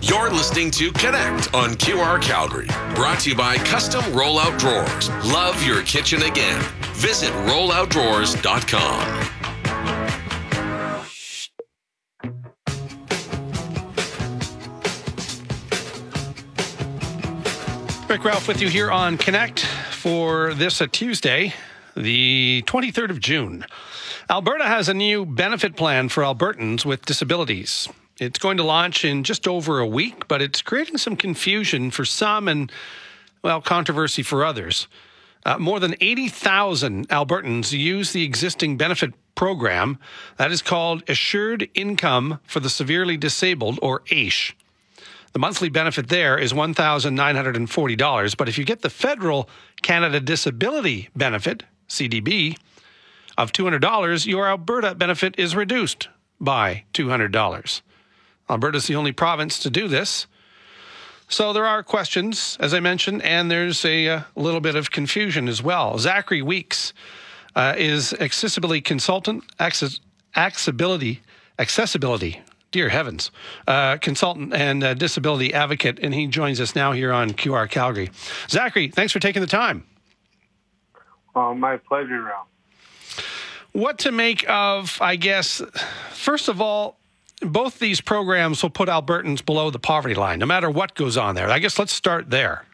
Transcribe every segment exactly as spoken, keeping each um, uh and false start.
You're listening to Connect on Q R Calgary. Brought to you by Custom Rollout Drawers. Love your kitchen again. Visit rollout drawers dot com. Rick Ralph with you here on Connect for this uh, Tuesday, the twenty-third of June. Alberta has a new benefit plan for Albertans with disabilities. It's going to launch in just over a week, but it's creating some confusion for some and, well, controversy for others. Uh, more than eighty thousand Albertans use the existing benefit program that is called Assured Income for the Severely Disabled, or A I S H. The monthly benefit there is one thousand nine hundred forty dollars, but if you get the federal Canada Disability Benefit, C D B, of two hundred dollars, your Alberta benefit is reduced by two hundred dollars. Alberta's the only province to do this. So there are questions, as I mentioned, and there's a, a little bit of confusion as well. Zachary Weeks uh, is accessibility consultant, access, accessibility, accessibility, dear heavens, uh, consultant and uh, disability advocate, and he joins us now here on Q R Calgary. Zachary, thanks for taking the time. Oh, my pleasure, Ralph. What to make of, I guess, first of all, both these programs will put Albertans below the poverty line, no matter what goes on there. I guess let's start there.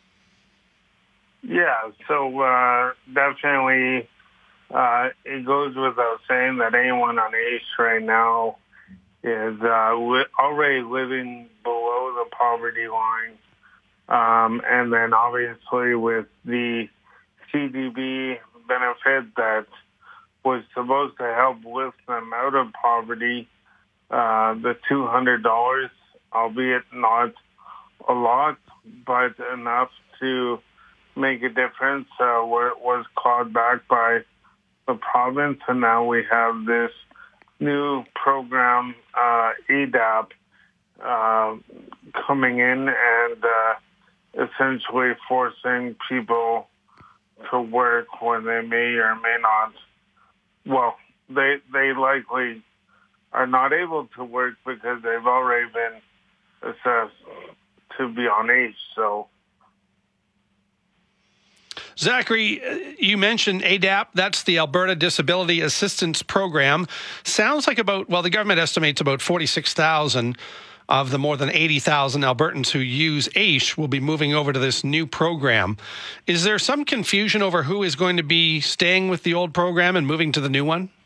Yeah, so uh, definitely uh, it goes without saying that anyone on A I S H right now is uh, li- already living below the poverty line. Um, and then obviously with the C D B benefit that was supposed to help lift them out of poverty, uh, the two hundred dollars, albeit not a lot, but enough to make a difference, uh, where it was clawed back by the province. And now we have this new program, uh, A D A P, uh, coming in and uh, essentially forcing people to work when they may or may not. Well, they they likely are not able to work because they've already been assessed to be on A I S H. So, Zachary, you mentioned A D A P. That's the Alberta Disability Assistance Program. Sounds like about, well, the government estimates about forty-six thousand of the more than eighty thousand Albertans who use A I S H will be moving over to this new program. Is there some confusion over who is going to be staying with the old program and moving to the new one?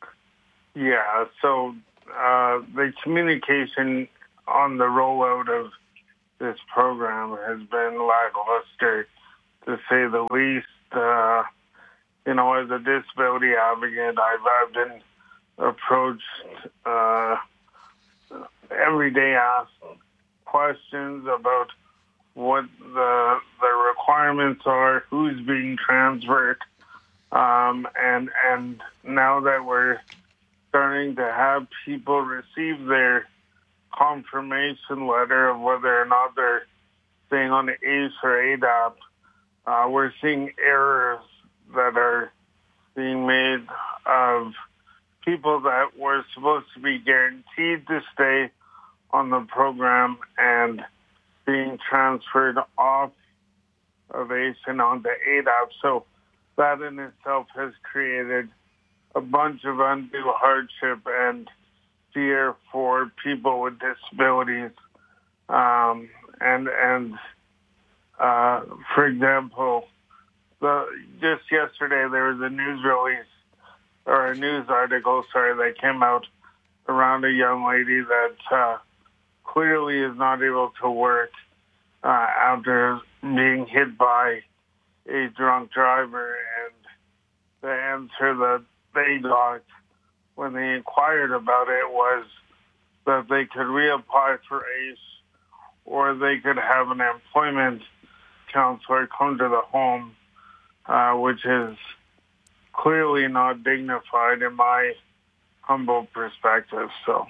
Yeah, so uh, the communication on the rollout of this program has been lackluster, to say the least. Uh, you know, as a disability advocate, I've, I've been approached uh, every day, asked questions about what the the requirements are, who's being transferred, um, and and now that we're starting to have people receive their confirmation letter of whether or not they're staying on the A I S H or A D A P, uh, we're seeing errors that are being made of people that were supposed to be guaranteed to stay on the program and being transferred off of A I S H and onto A D A P. So that in itself has created a bunch of undue hardship and fear for people with disabilities. Um, and, and uh, for example, the, just yesterday there was a news release or a news article, sorry, that came out around a young lady that uh, clearly is not able to work uh, after being hit by a drunk driver. And the answer that they got when they inquired about it was that they could reapply for A I S H or they could have an employment counselor come to the home, uh, which is clearly not dignified in my humble perspective. So,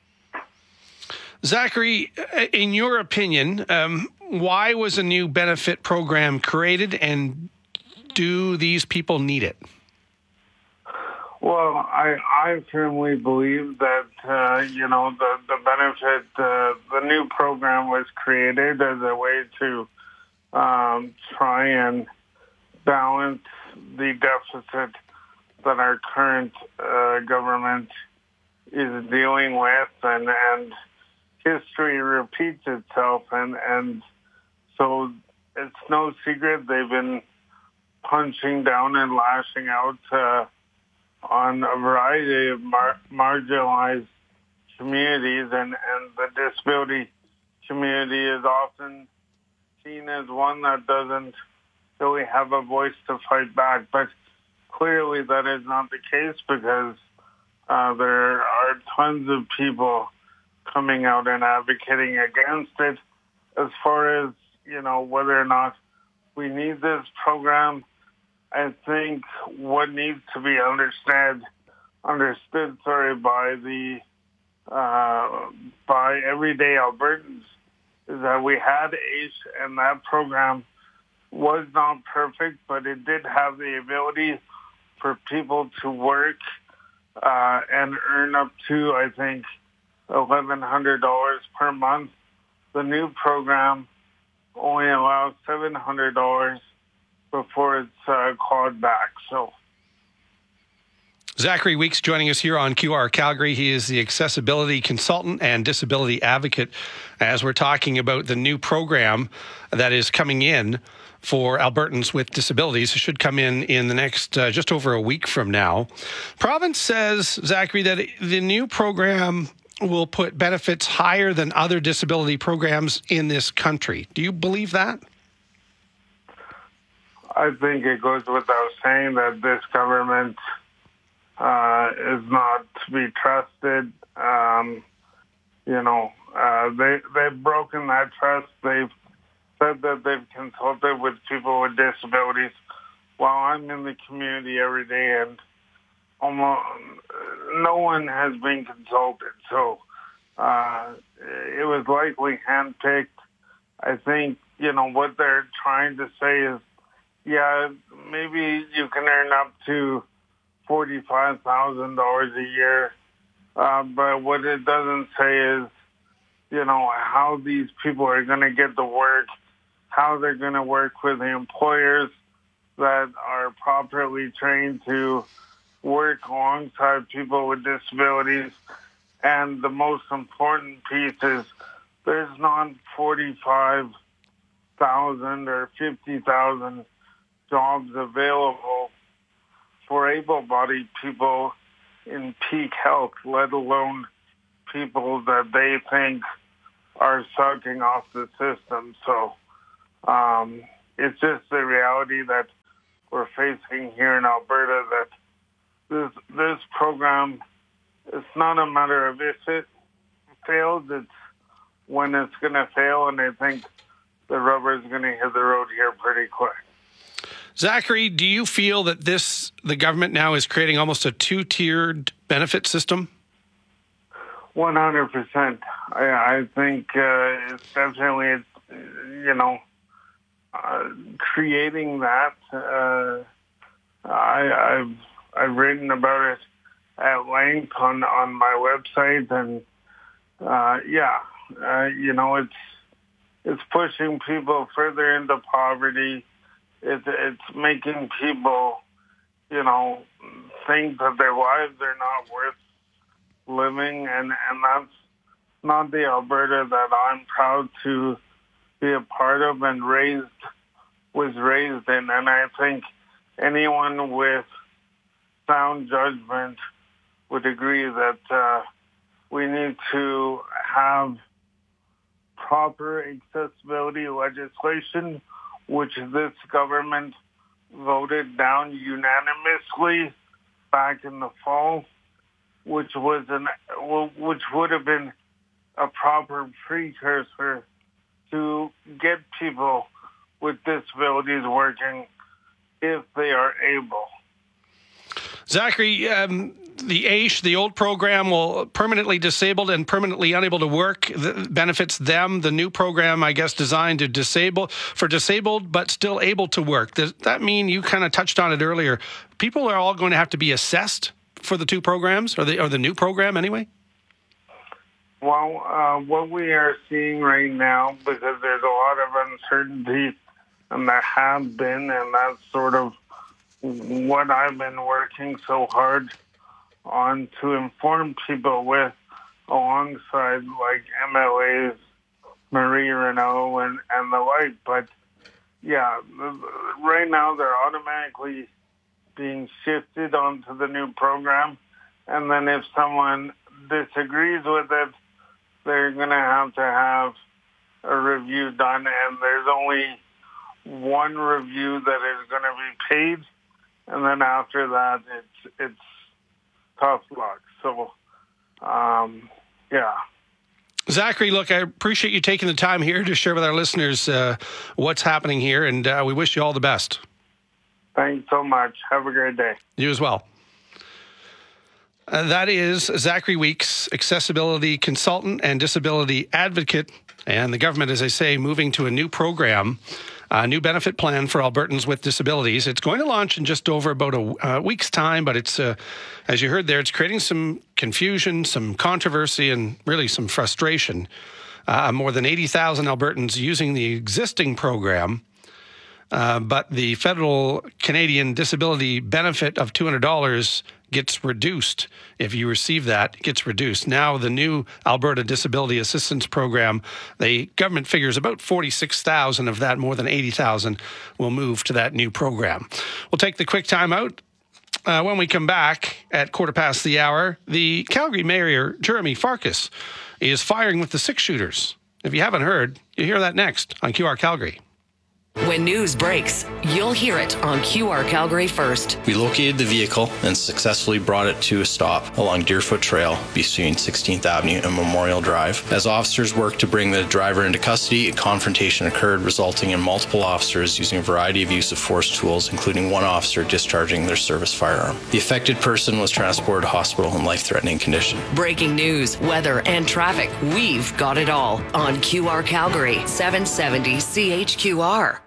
Zachary, in your opinion, um, why was a new benefit program created, and do these people need it? Well, I, I firmly believe that, uh, you know, the, the benefit, uh, the new program was created as a way to um, try and balance the deficit that our current uh, government is dealing with, and, and history repeats itself, and, and so it's no secret they've been punching down and lashing out uh, on a variety of mar- marginalized communities, and, and the disability community is often seen as one that doesn't really have a voice to fight back. But clearly that is not the case, because uh, there are tons of people coming out and advocating against it. As far as, you know, whether or not we need this program, I think what needs to be understood, understood, sorry, by the uh, by everyday Albertans is that we had ACE, and that program was not perfect, but it did have the ability for people to work uh, and earn up to, I think, eleven hundred dollars per month. The new program only allows seven hundred dollars before it's uh, called back. So, Zachary Weeks joining us here on Q R Calgary. He is the accessibility consultant and disability advocate, as we're talking about the new program that is coming in for Albertans with disabilities. It should come in in the next uh, just over a week from now. Province says, Zachary, that the new program will put benefits higher than other disability programs in this country. Do you believe that? I think it goes without saying that this government uh, is not to be trusted. Um, you know, uh, they, they've broken that trust. They've said that they've consulted with people with disabilities. While I'm in the community every day, and almost no one has been consulted. So uh, it was likely handpicked. I think, you know, what they're trying to say is, yeah, maybe you can earn up to forty-five thousand dollars a year. Uh, but what it doesn't say is, you know, how these people are going to get the work, how they're going to work with the employers that are properly trained to work alongside people with disabilities. And the most important piece is there's not forty-five thousand or fifty thousand jobs available for able-bodied people in peak health, let alone people that they think are sucking off the system. So um, it's just the reality that we're facing here in Alberta, that this this program, it's not a matter of if it fails, it's when it's going to fail, and I think the rubber is going to hit the road here pretty quick. Zachary, do you feel that this, the government now is creating almost a two-tiered benefit system? one hundred percent. I, I think uh, it's definitely, it's, you know, uh, creating that. Uh, I, I've I've written about it at length on, on my website, and uh, yeah, uh, you know, it's it's pushing people further into poverty. It's it's making people, you know, think that their lives are not worth living, and, and that's not the Alberta that I'm proud to be a part of and raised was raised in. And I think anyone with sound judgment would agree that uh, we need to have proper accessibility legislation, which this government voted down unanimously back in the fall, which was an which would have been a proper precursor to get people with disabilities working if they are able. Zachary, um, the AISH, the old program, will permanently disabled and permanently unable to work, the, benefits them. The new program, I guess, designed to disable for disabled but still able to work. Does that mean, you kind of touched on it earlier, people are all going to have to be assessed for the two programs, or the or the new program anyway? Well, uh, what we are seeing right now, because there's a lot of uncertainty, and there have been, and that's sort of what I've been working so hard on to inform people with, alongside like M L As, Marie Renault, and, and the like. But yeah, right now they're automatically being shifted onto the new program. And then if someone disagrees with it, they're going to have to have a review done. And there's only one review that is going to be paid. And then after that, it's it's tough luck. So, um, yeah. Zachary, look, I appreciate you taking the time here to share with our listeners uh, what's happening here, and uh, we wish you all the best. Thanks so much. Have a great day. You as well. Uh, that is Zachary Weeks, accessibility consultant and disability advocate, and the government, as I say, moving to a new program, a new benefit plan for Albertans with disabilities. It's going to launch in just over about a uh, week's time, but it's, uh, as you heard there, it's creating some confusion, some controversy, and really some frustration. Uh, more than eighty thousand Albertans using the existing program, uh, but the federal Canadian disability benefit of two hundred dollars gets reduced. If you receive that, it gets reduced. Now, the new Alberta Disability Assistance Program, the government figures about forty-six thousand of that, more than eighty thousand, will move to that new program. We'll take the quick time out. Uh, when we come back at quarter past the hour, the Calgary Mayor, Jeremy Farkas, is firing with the six-shooters. If you haven't heard, you'll hear that next on Q R Calgary. When news breaks, you'll hear it on Q R Calgary first. We located the vehicle and successfully brought it to a stop along Deerfoot Trail between sixteenth Avenue and Memorial Drive. As officers worked to bring the driver into custody, a confrontation occurred, resulting in multiple officers using a variety of use of force tools, including one officer discharging their service firearm. The affected person was transported to hospital in life-threatening condition. Breaking news, weather, and traffic. We've got it all on Q R Calgary, seven seventy C H Q R.